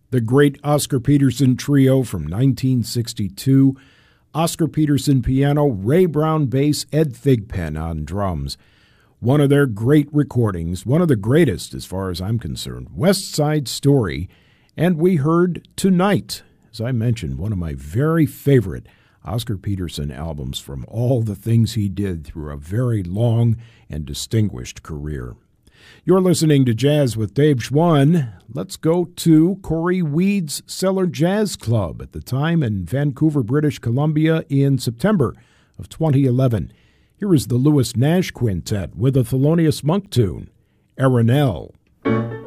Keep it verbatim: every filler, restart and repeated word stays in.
The great Oscar Peterson Trio from nineteen sixty-two. Oscar Peterson piano, Ray Brown bass, Ed Thigpen on drums. One of their great recordings, one of the greatest as far as I'm concerned, West Side Story. And we heard Tonight, as I mentioned, one of my very favorite Oscar Peterson albums from all the things he did through a very long and distinguished career. You're listening to Jazz with Dave Schwann. Let's go to Corey Weed's Cellar Jazz Club at the time in Vancouver, British Columbia in September of twenty eleven. Here is the Lewis Nash Quintet with a Thelonious Monk tune, Arenelle.